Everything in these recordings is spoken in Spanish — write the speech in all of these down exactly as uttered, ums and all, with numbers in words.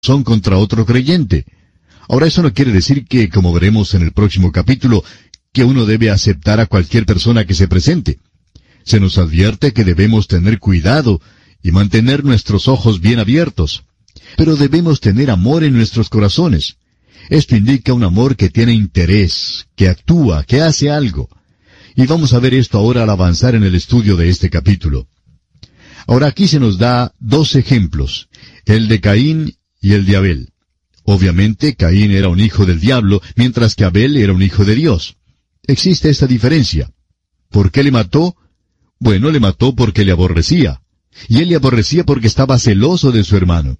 son contra otro creyente. Ahora, eso no quiere decir que, como veremos en el próximo capítulo, que uno debe aceptar a cualquier persona que se presente. Se nos advierte que debemos tener cuidado y mantener nuestros ojos bien abiertos. Pero debemos tener amor en nuestros corazones. Esto indica un amor que tiene interés, que actúa, que hace algo. Y vamos a ver esto ahora al avanzar en el estudio de este capítulo. Ahora aquí se nos da dos ejemplos, el de Caín y el de Abel. Obviamente Caín era un hijo del diablo, mientras que Abel era un hijo de Dios. Existe esta diferencia. ¿Por qué le mató? Bueno, le mató porque le aborrecía. Y él le aborrecía porque estaba celoso de su hermano.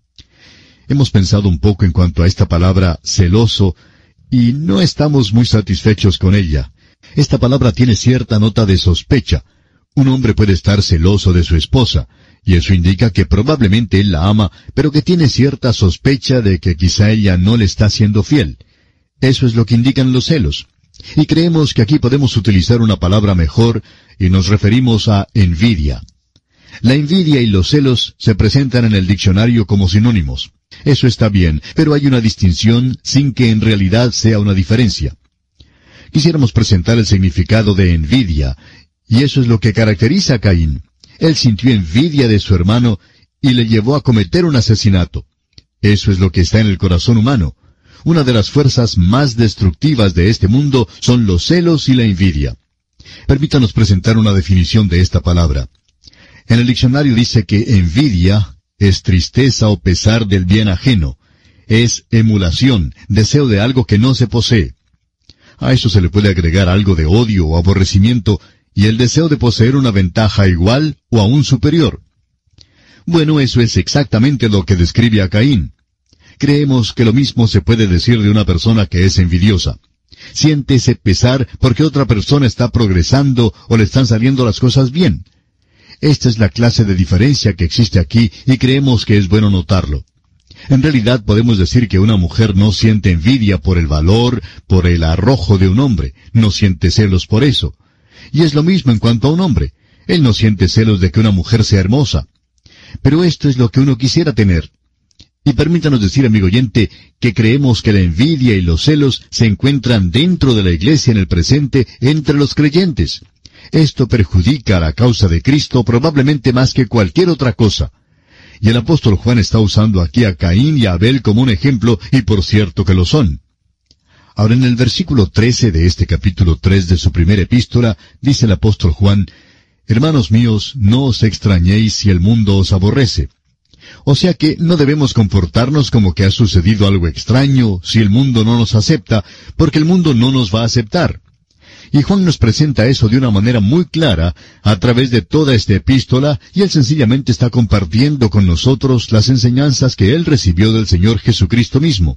Hemos pensado un poco en cuanto a esta palabra celoso, y no estamos muy satisfechos con ella. Esta palabra tiene cierta nota de sospecha. Un hombre puede estar celoso de su esposa, y eso indica que probablemente él la ama, pero que tiene cierta sospecha de que quizá ella no le está siendo fiel. Eso es lo que indican los celos. Y creemos que aquí podemos utilizar una palabra mejor, y nos referimos a envidia. La envidia y los celos se presentan en el diccionario como sinónimos. Eso está bien, pero hay una distinción sin que en realidad sea una diferencia. Quisiéramos presentar el significado de envidia, y eso es lo que caracteriza a Caín. Él sintió envidia de su hermano y le llevó a cometer un asesinato. Eso es lo que está en el corazón humano. Una de las fuerzas más destructivas de este mundo son los celos y la envidia. Permítanos presentar una definición de esta palabra. En el diccionario dice que envidia es tristeza o pesar del bien ajeno. Es emulación, deseo de algo que no se posee. A eso se le puede agregar algo de odio o aborrecimiento y el deseo de poseer una ventaja igual o aún superior. Bueno, eso es exactamente lo que describe a Caín. Creemos que lo mismo se puede decir de una persona que es envidiosa. Siente ese pesar porque otra persona está progresando o le están saliendo las cosas bien. Esta es la clase de diferencia que existe aquí y creemos que es bueno notarlo. En realidad podemos decir que una mujer no siente envidia por el valor, por el arrojo de un hombre, no siente celos por eso. Y es lo mismo en cuanto a un hombre. Él no siente celos de que una mujer sea hermosa. Pero esto es lo que uno quisiera tener. Y permítanos decir, amigo oyente, que creemos que la envidia y los celos se encuentran dentro de la iglesia en el presente entre los creyentes. Esto perjudica a la causa de Cristo probablemente más que cualquier otra cosa. Y el apóstol Juan está usando aquí a Caín y a Abel como un ejemplo, y por cierto que lo son. Ahora en el versículo trece de este capítulo tres de su primera epístola, dice el apóstol Juan, «Hermanos míos, no os extrañéis si el mundo os aborrece». O sea que no debemos comportarnos como que ha sucedido algo extraño si el mundo no nos acepta, porque el mundo no nos va a aceptar. Y Juan nos presenta eso de una manera muy clara a través de toda esta epístola, y él sencillamente está compartiendo con nosotros las enseñanzas que él recibió del Señor Jesucristo mismo.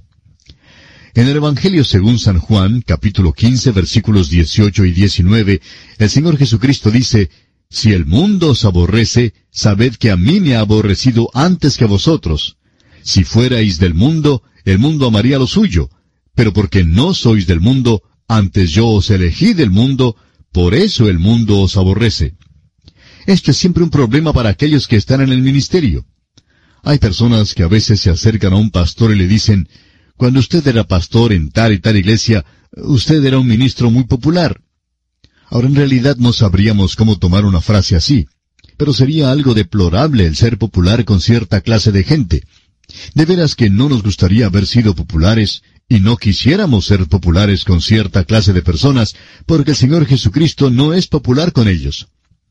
En el Evangelio según San Juan, capítulo quince, versículos dieciocho y diecinueve, el Señor Jesucristo dice, «Si el mundo os aborrece, sabed que a mí me ha aborrecido antes que a vosotros. Si fuerais del mundo, el mundo amaría lo suyo, pero porque no sois del mundo, antes yo os elegí del mundo, por eso el mundo os aborrece». Esto es siempre un problema para aquellos que están en el ministerio. Hay personas que a veces se acercan a un pastor y le dicen, «Cuando usted era pastor en tal y tal iglesia, usted era un ministro muy popular». Ahora en realidad no sabríamos cómo tomar una frase así, pero sería algo deplorable el ser popular con cierta clase de gente. De veras que no nos gustaría haber sido populares, y no quisiéramos ser populares con cierta clase de personas, porque el Señor Jesucristo no es popular con ellos.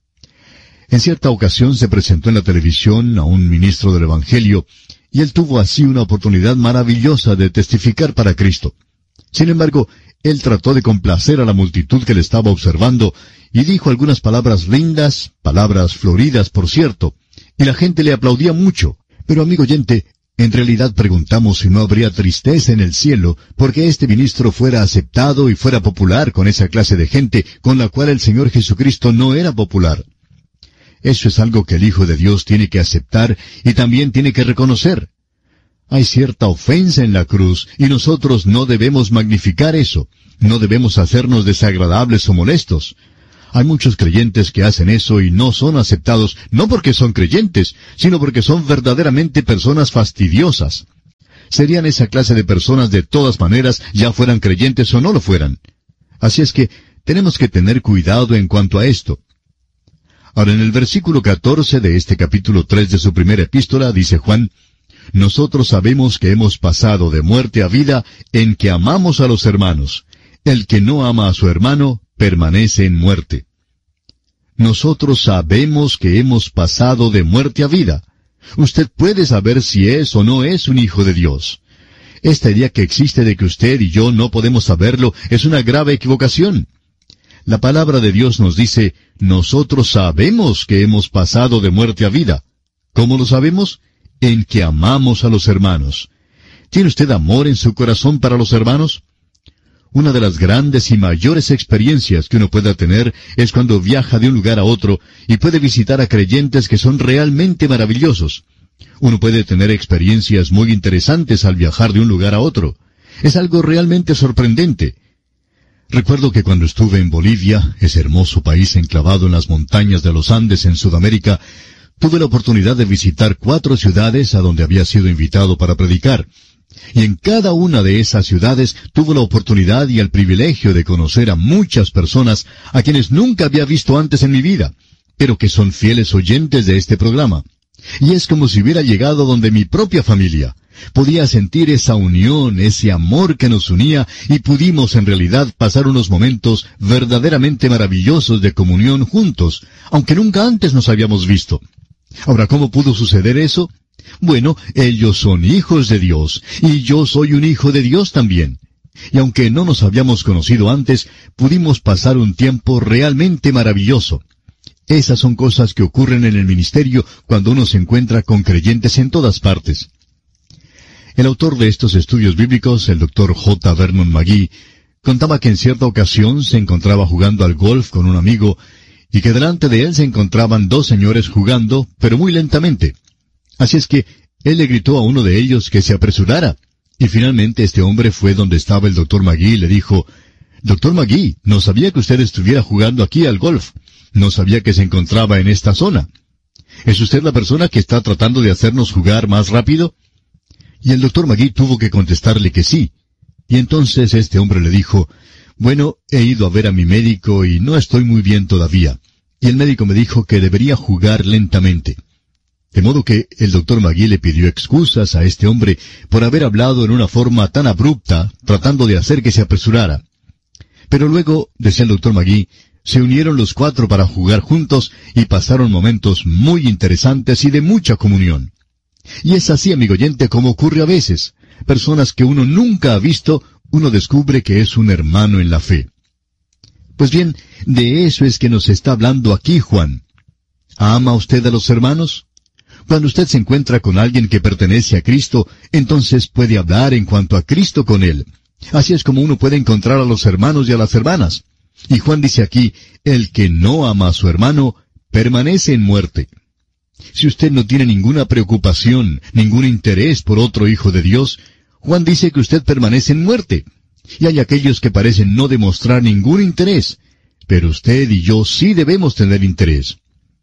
En cierta ocasión se presentó en la televisión a un ministro del Evangelio, y él tuvo así una oportunidad maravillosa de testificar para Cristo. Sin embargo, él trató de complacer a la multitud que le estaba observando, y dijo algunas palabras lindas, palabras floridas, por cierto, y la gente le aplaudía mucho. Pero, amigo oyente, en realidad preguntamos si no habría tristeza en el cielo, porque este ministro fuera aceptado y fuera popular con esa clase de gente con la cual el Señor Jesucristo no era popular. Eso es algo que el Hijo de Dios tiene que aceptar y también tiene que reconocer. Hay cierta ofensa en la cruz, y nosotros no debemos magnificar eso. No debemos hacernos desagradables o molestos. Hay muchos creyentes que hacen eso y no son aceptados, no porque son creyentes, sino porque son verdaderamente personas fastidiosas. Serían esa clase de personas de todas maneras, ya fueran creyentes o no lo fueran. Así es que tenemos que tener cuidado en cuanto a esto. Ahora, en el versículo catorce de este capítulo tres de su primera epístola, dice Juan, «Nosotros sabemos que hemos pasado de muerte a vida en que amamos a los hermanos. El que no ama a su hermano permanece en muerte». Nosotros sabemos que hemos pasado de muerte a vida. Usted puede saber si es o no es un hijo de Dios. Esta idea que existe de que usted y yo no podemos saberlo es una grave equivocación. La palabra de Dios nos dice, nosotros sabemos que hemos pasado de muerte a vida. ¿Cómo lo sabemos? En que amamos a los hermanos. ¿Tiene usted amor en su corazón para los hermanos? Una de las grandes y mayores experiencias que uno pueda tener es cuando viaja de un lugar a otro y puede visitar a creyentes que son realmente maravillosos. Uno puede tener experiencias muy interesantes al viajar de un lugar a otro. Es algo realmente sorprendente. Recuerdo que cuando estuve en Bolivia, ese hermoso país enclavado en las montañas de los Andes en Sudamérica, tuve la oportunidad de visitar cuatro ciudades a donde había sido invitado para predicar. Y en cada una de esas ciudades tuve la oportunidad y el privilegio de conocer a muchas personas a quienes nunca había visto antes en mi vida, pero que son fieles oyentes de este programa. Y es como si hubiera llegado donde mi propia familia. Podía sentir esa unión, ese amor que nos unía, y pudimos en realidad pasar unos momentos verdaderamente maravillosos de comunión juntos, aunque nunca antes nos habíamos visto. Ahora, ¿cómo pudo suceder eso? Bueno, ellos son hijos de Dios, y yo soy un hijo de Dios también. Y aunque no nos habíamos conocido antes, pudimos pasar un tiempo realmente maravilloso. Esas son cosas que ocurren en el ministerio cuando uno se encuentra con creyentes en todas partes. El autor de estos estudios bíblicos, el doctor J. Vernon McGee, contaba que en cierta ocasión se encontraba jugando al golf con un amigo, y que delante de él se encontraban dos señores jugando, pero muy lentamente. Así es que él le gritó a uno de ellos que se apresurara, y finalmente este hombre fue donde estaba el doctor McGee y le dijo, «Doctor McGee, no sabía que usted estuviera jugando aquí al golf. No sabía que se encontraba en esta zona. ¿Es usted la persona que está tratando de hacernos jugar más rápido?» Y el doctor McGee tuvo que contestarle que sí. Y entonces este hombre le dijo, «Bueno, he ido a ver a mi médico y no estoy muy bien todavía. Y el médico me dijo que debería jugar lentamente». De modo que el doctor McGee le pidió excusas a este hombre por haber hablado en una forma tan abrupta, tratando de hacer que se apresurara. Pero luego, decía el doctor McGee, se unieron los cuatro para jugar juntos y pasaron momentos muy interesantes y de mucha comunión. Y es así, amigo oyente, como ocurre a veces. Personas que uno nunca ha visto, uno descubre que es un hermano en la fe. Pues bien, de eso es que nos está hablando aquí Juan. ¿Ama usted a los hermanos? Cuando usted se encuentra con alguien que pertenece a Cristo, entonces puede hablar en cuanto a Cristo con él. Así es como uno puede encontrar a los hermanos y a las hermanas. Y Juan dice aquí, el que no ama a su hermano, permanece en muerte. Si usted no tiene ninguna preocupación, ningún interés por otro hijo de Dios, Juan dice que usted permanece en muerte. Y hay aquellos que parecen no demostrar ningún interés, pero usted y yo sí debemos tener interés.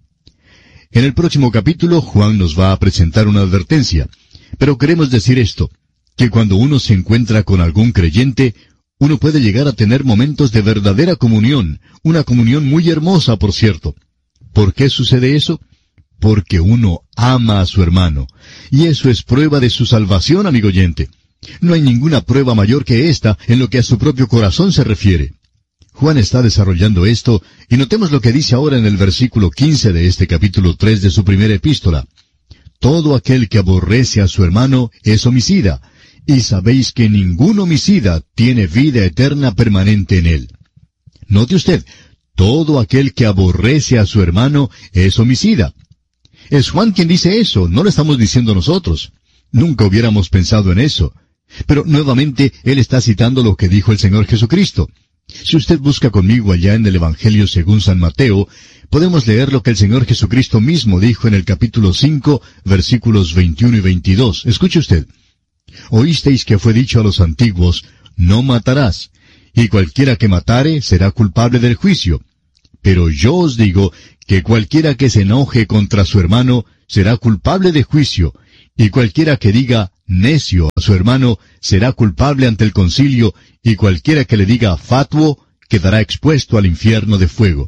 En el próximo capítulo, Juan nos va a presentar una advertencia, pero queremos decir esto, que cuando uno se encuentra con algún creyente, uno puede llegar a tener momentos de verdadera comunión, una comunión muy hermosa, por cierto. ¿Por qué sucede eso? Porque uno ama a su hermano, y eso es prueba de su salvación, amigo oyente. No hay ninguna prueba mayor que esta en lo que a su propio corazón se refiere. Juan está desarrollando esto, y notemos lo que dice ahora en el versículo quince de este capítulo tres de su primera epístola. Todo aquel que aborrece a su hermano es homicida, y sabéis que ningún homicida tiene vida eterna permanente en él. Note usted, todo aquel que aborrece a su hermano es homicida. Es Juan quien dice eso, no lo estamos diciendo nosotros. Nunca hubiéramos pensado en eso. Pero nuevamente él está citando lo que dijo el Señor Jesucristo. Si usted busca conmigo allá en el Evangelio según San Mateo, podemos leer lo que el Señor Jesucristo mismo dijo en el capítulo cinco, versículos veintiuno y veintidós. Escuche usted. Oísteis que fue dicho a los antiguos, no matarás, y cualquiera que matare será culpable del juicio. Pero yo os digo que cualquiera que se enoje contra su hermano será culpable de juicio, y cualquiera que diga, necio a su hermano será culpable ante el concilio, y cualquiera que le diga fatuo quedará expuesto al infierno de fuego.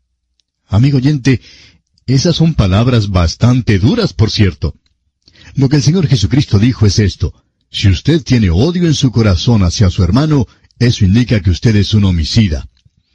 Amigo oyente, esas son palabras bastante duras, por cierto. Lo que el Señor Jesucristo dijo es esto: si usted tiene odio en su corazón hacia su hermano, eso indica que usted es un homicida.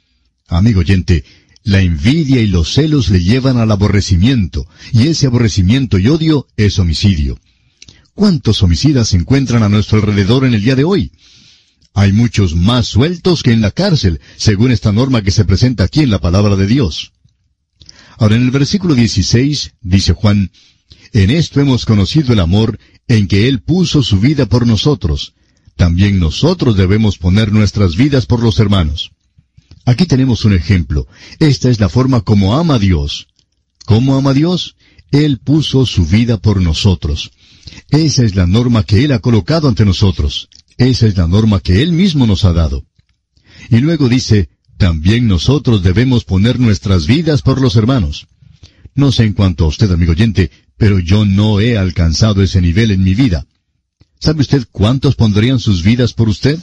Amigo oyente, la envidia y los celos le llevan al aborrecimiento, y ese aborrecimiento y odio es homicidio. ¿Cuántos homicidas se encuentran a nuestro alrededor en el día de hoy? Hay muchos más sueltos que en la cárcel, según esta norma que se presenta aquí en la palabra de Dios. Ahora en el versículo dieciséis dice Juan: en esto hemos conocido el amor, en que Él puso su vida por nosotros. También nosotros debemos poner nuestras vidas por los hermanos. Aquí tenemos un ejemplo. Esta es la forma como ama Dios. ¿Cómo ama Dios? Él puso su vida por nosotros. Esa es la norma que Él ha colocado ante nosotros. Esa es la norma que Él mismo nos ha dado. Y luego dice: también nosotros debemos poner nuestras vidas por los hermanos. No sé en cuanto a usted, amigo oyente, pero yo no he alcanzado ese nivel en mi vida. ¿Sabe usted cuántos pondrían sus vidas por usted?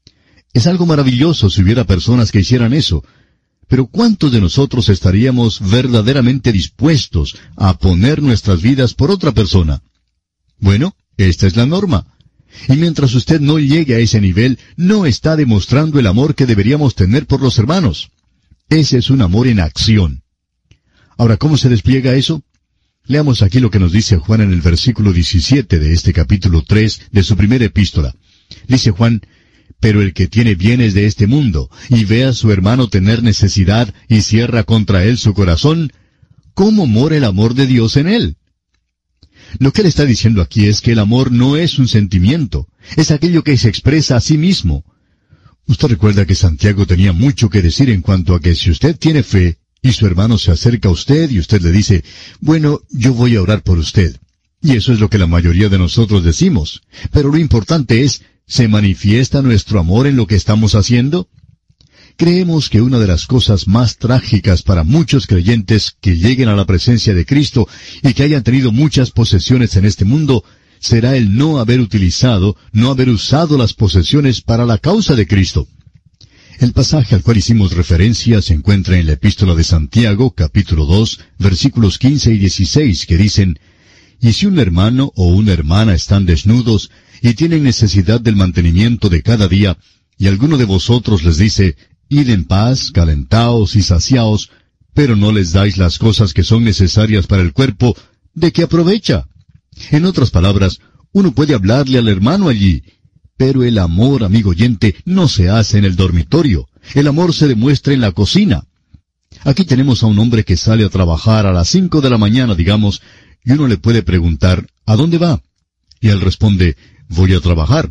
Es algo maravilloso si hubiera personas que hicieran eso. Pero ¿cuántos de nosotros estaríamos verdaderamente dispuestos a poner nuestras vidas por otra persona? Bueno, esta es la norma. Y mientras usted no llegue a ese nivel, no está demostrando el amor que deberíamos tener por los hermanos. Ese es un amor en acción. Ahora, ¿cómo se despliega eso? Leamos aquí lo que nos dice Juan en el versículo diecisiete de este capítulo tres de su primera epístola. Dice Juan: pero el que tiene bienes de este mundo, y ve a su hermano tener necesidad, y cierra contra él su corazón, ¿cómo mora el amor de Dios en él? Lo que él está diciendo aquí es que el amor no es un sentimiento, es aquello que se expresa a sí mismo. Usted recuerda que Santiago tenía mucho que decir en cuanto a que si usted tiene fe, y su hermano se acerca a usted y usted le dice: bueno, yo voy a orar por usted. Y eso es lo que la mayoría de nosotros decimos. Pero lo importante es: ¿se manifiesta nuestro amor en lo que estamos haciendo? Creemos que una de las cosas más trágicas para muchos creyentes que lleguen a la presencia de Cristo y que hayan tenido muchas posesiones en este mundo, será el no haber utilizado, no haber usado las posesiones para la causa de Cristo. El pasaje al cual hicimos referencia se encuentra en la Epístola de Santiago, capítulo dos, versículos quince y dieciséis, que dicen: y si un hermano o una hermana están desnudos y tienen necesidad del mantenimiento de cada día, y alguno de vosotros les dice: id en paz, calentaos y saciaos, pero no les dais las cosas que son necesarias para el cuerpo, ¿de qué aprovecha? En otras palabras, uno puede hablarle al hermano allí, pero el amor, amigo oyente, no se hace en el dormitorio. El amor se demuestra en la cocina. Aquí tenemos a un hombre que sale a trabajar a las cinco de la mañana, digamos, y uno le puede preguntar: ¿a dónde va? Y él responde: voy a trabajar.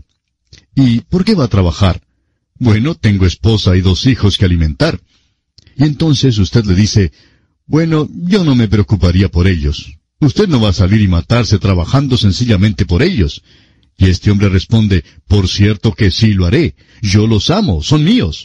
¿Y por qué va a trabajar? Bueno, tengo esposa y dos hijos que alimentar. Y entonces usted le dice: bueno, yo no me preocuparía por ellos. Usted no va a salir y matarse trabajando sencillamente por ellos. Y este hombre responde: por cierto que sí lo haré. Yo los amo, son míos.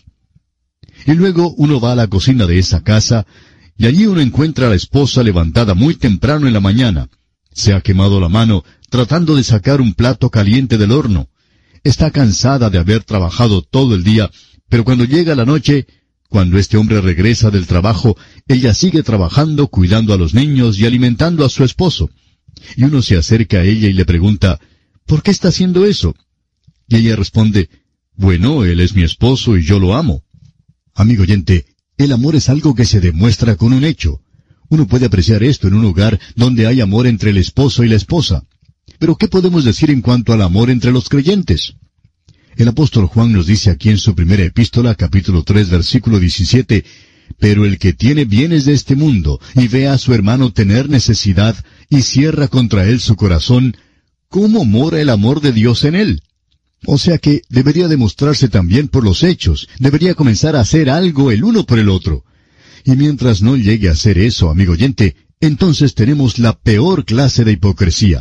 Y luego uno va a la cocina de esa casa, y allí uno encuentra a la esposa levantada muy temprano en la mañana. Se ha quemado la mano tratando de sacar un plato caliente del horno. Está cansada de haber trabajado todo el día, pero cuando llega la noche, cuando este hombre regresa del trabajo, ella sigue trabajando, cuidando a los niños y alimentando a su esposo. Y uno se acerca a ella y le pregunta: ¿por qué está haciendo eso? Y ella responde: bueno, él es mi esposo y yo lo amo. Amigo oyente, el amor es algo que se demuestra con un hecho. Uno puede apreciar esto en un hogar donde hay amor entre el esposo y la esposa. Pero ¿qué podemos decir en cuanto al amor entre los creyentes? El apóstol Juan nos dice aquí en su primera epístola, capítulo tres, versículo diecisiete, pero el que tiene bienes de este mundo y ve a su hermano tener necesidad y cierra contra él su corazón, ¿cómo mora el amor de Dios en él? O sea que debería demostrarse también por los hechos, debería comenzar a hacer algo el uno por el otro. Y mientras no llegue a hacer eso, amigo oyente, entonces tenemos la peor clase de hipocresía.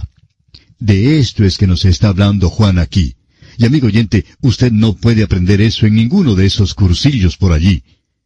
De esto es que nos está hablando Juan aquí. Y amigo oyente, usted no puede aprender eso en ninguno de esos cursillos por allí.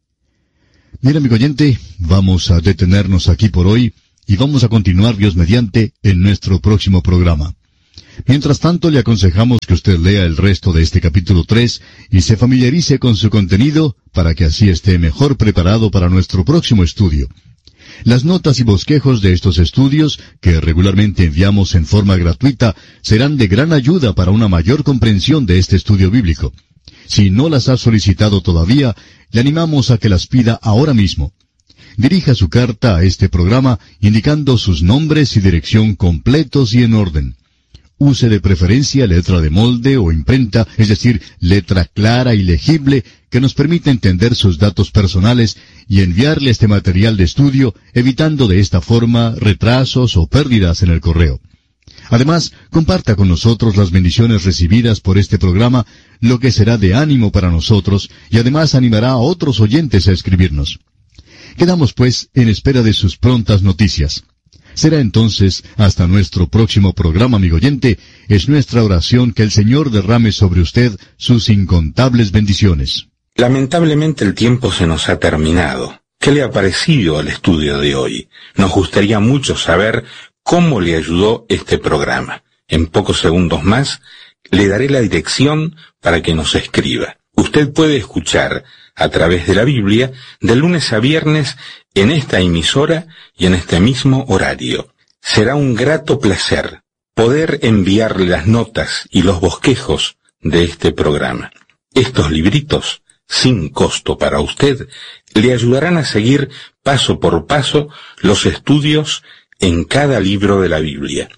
Mira, amigo oyente, vamos a detenernos aquí por hoy y vamos a continuar, Dios mediante, en nuestro próximo programa. Mientras tanto, le aconsejamos que usted lea el resto de este capítulo tres y se familiarice con su contenido para que así esté mejor preparado para nuestro próximo estudio. Las notas y bosquejos de estos estudios, que regularmente enviamos en forma gratuita, serán de gran ayuda para una mayor comprensión de este estudio bíblico. Si no las ha solicitado todavía, le animamos a que las pida ahora mismo. Dirija su carta a este programa indicando sus nombres y dirección completos y en orden. Use de preferencia letra de molde o imprenta, es decir, letra clara y legible que nos permita entender sus datos personales y enviarle este material de estudio, evitando de esta forma retrasos o pérdidas en el correo. Además, comparta con nosotros las bendiciones recibidas por este programa, lo que será de ánimo para nosotros y además animará a otros oyentes a escribirnos. Quedamos pues en espera de sus prontas noticias. Será entonces hasta nuestro próximo programa, amigo oyente. Es nuestra oración que el Señor derrame sobre usted sus incontables bendiciones. Lamentablemente el tiempo se nos ha terminado. ¿Qué le ha parecido al estudio de hoy? Nos gustaría mucho saber cómo le ayudó este programa. En pocos segundos más le daré la dirección para que nos escriba. Usted puede escuchar a través de la Biblia de lunes a viernes en esta emisora y en este mismo horario. Será un grato placer poder enviarle las notas y los bosquejos de este programa. Estos libritos, sin costo para usted, le ayudarán a seguir paso por paso los estudios en cada libro de la Biblia.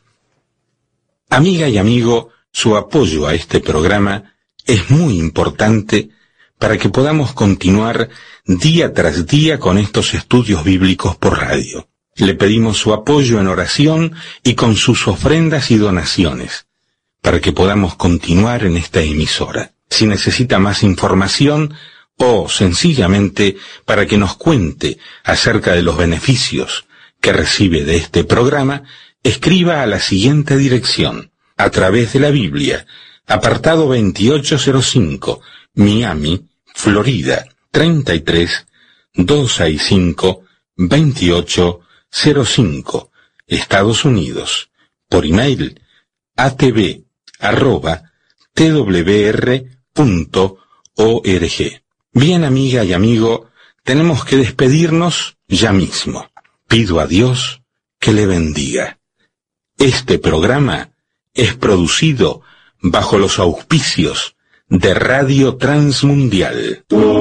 Amiga y amigo, su apoyo a este programa es muy importante para que podamos continuar día tras día con estos estudios bíblicos por radio. Le pedimos su apoyo en oración y con sus ofrendas y donaciones, para que podamos continuar en esta emisora. Si necesita más información o sencillamente para que nos cuente acerca de los beneficios que recibe de este programa, escriba a la siguiente dirección: a través de la Biblia, apartado veintiocho cero cinco, Miami, Florida, treinta y tres, doscientos sesenta y cinco, veintiocho cero cinco, Estados Unidos. Por email, atv arroba twr punto org. Bien, amiga y amigo, tenemos que despedirnos ya mismo. Pido a Dios que le bendiga. Este programa es producido bajo los auspicios de Radio Transmundial.